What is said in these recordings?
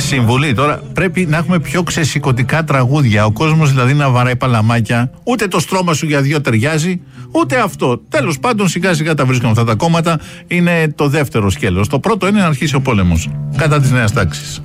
Συμβουλή τώρα, πρέπει να έχουμε πιο ξεσηκωτικά τραγούδια. Ο κόσμος δηλαδή να βαράει παλαμάκια. Ούτε το στρώμα σου για δυο ταιριάζει, ούτε αυτό. Τέλος πάντων, σιγά σιγά τα βρίσκουν αυτά τα κόμματα. Είναι το δεύτερο σκέλος. Το πρώτο είναι να αρχίσει ο πόλεμος κατά της νέας τάξης.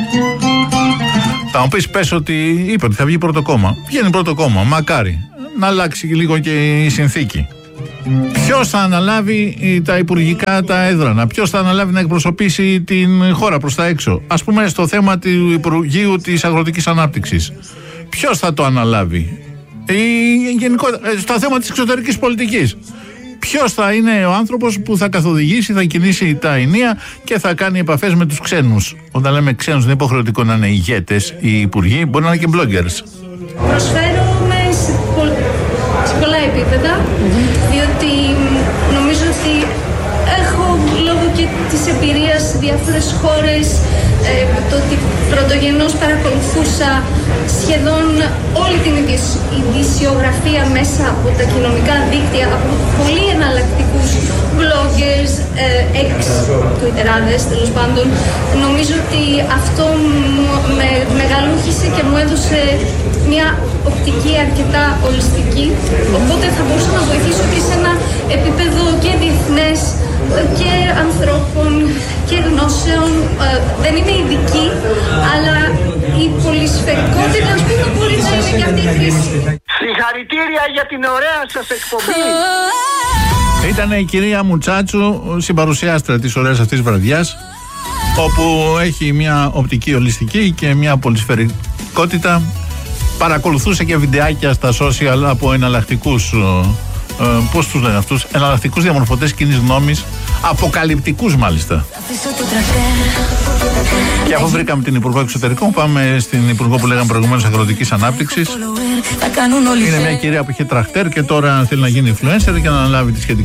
Θα μου πεις, πες ότι είπε ότι θα βγει πρώτο κόμμα. Βγαίνει πρώτο κόμμα. Μακάρι να αλλάξει λίγο και η συνθήκη. Ποιος θα αναλάβει τα υπουργικά τα έδρανα, ποιος θα αναλάβει να εκπροσωπήσει την χώρα προς τα έξω. Ας πούμε στο θέμα του Υπουργείου της Αγροτικής Ανάπτυξης. Ποιος θα το αναλάβει, στο θέμα της εξωτερικής πολιτικής. Ποιος θα είναι ο άνθρωπος που θα καθοδηγήσει, θα κινήσει τα ενία και θα κάνει επαφές με τους ξένους. Όταν λέμε ξένους, δεν είναι υποχρεωτικό να είναι ηγέτες ή υπουργοί, μπορεί να είναι και bloggers. Προσφέρομαι σε πολλά επίπεδα, διότι νομίζω ότι έχω λόγω και της εμπειρίας σε διάφορες χώρες, το ότι πρωτογενώς παρακολουθούσα σχεδόν όλη την ειδησιογραφία μέσα από τα κοινωνικά δίκτυα, από πολύ εναλλακτικούς bloggers, ex-twitterάδες τέλος πάντων. Νομίζω ότι αυτό με μεγαλούχησε και μου έδωσε μια οπτική αρκετά ολιστική, οπότε θα μπορούσα να βοηθήσω και σε ένα επίπεδο και διεθνές και ανθρώπων και γνώσεων. Δεν είμαι ειδική, αλλά η πολυσφαιρικότητα, ας πούμε, μπορεί να είναι και αυτή η χρήση. Συγχαρητήρια για την ωραία σας εκπομπή. Ήταν η κυρία Μουτσάτσου, συμπαρουσιάστρια της ωραίας αυτής βραδιάς, όπου έχει μια οπτική ολιστική και μια πολυσφαιρικότητα. Παρακολουθούσε και βιντεάκια στα social από εναλλακτικούς, πώς τους λένε αυτούς, εναλλακτικούς διαμορφωτές κοινής γνώμης, αποκαλυπτικούς μάλιστα. Και αφού βρήκαμε την Υπουργό Εξωτερικών, πάμε στην Υπουργό που λέγαμε προηγουμένως Αγροτικής Ανάπτυξης. Είναι μια κυρία που είχε τραχτέρ και τώρα θέλει να γίνει influencer και να αναλάβει τη σχετική